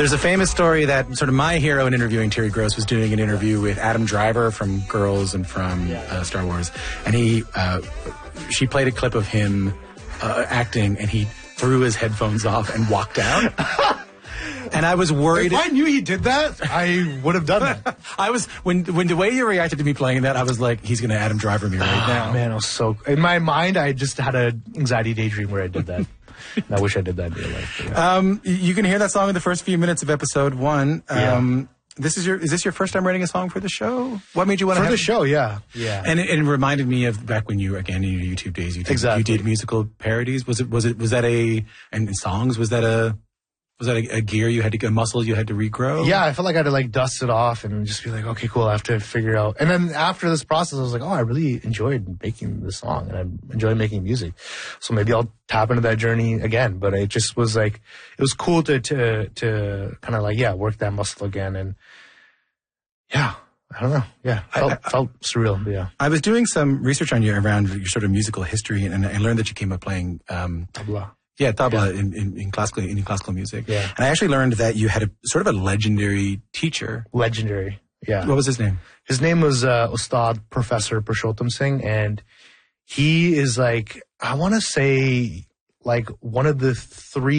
There's a famous story that sort of my hero in interviewing Terry Gross was doing an interview with Adam Driver from Girls and from Star Wars. And she played a clip of him acting, and he threw his headphones off and walked out. And I was worried. If I knew he did that, I would have done that. I was when the way you reacted to me playing that, I was like, he's going to Adam Driver me right now. Man, I was so in my mind. I just had an anxiety daydream where I did that. And I wish I did that in real life. Yeah. You can hear that song in the first few minutes of episode 1. Is this your first time writing a song for the show? What made you want to the show? Yeah. And it reminded me of back when you, again, in your YouTube days, you did musical parodies. Was that a gear you had to, a muscle you had to regrow? Yeah, I felt like I had to dust it off and just be like, okay, cool, I have to figure out. And then after this process, I was like, oh, I really enjoyed making this song and I enjoy making music. So maybe I'll tap into that journey again. But it just was it was cool to kind of work that muscle again. And yeah, I don't know. Yeah, felt surreal. But yeah. I was doing some research on you around your sort of musical history, and I learned that you came up playing tabla. Yeah, tabla in classical music. Yeah. And I actually learned that you had a sort of a legendary teacher. Legendary, yeah. What was his name? His name was Ustad Professor Purushottam Singh, and he is I want to say one of the 3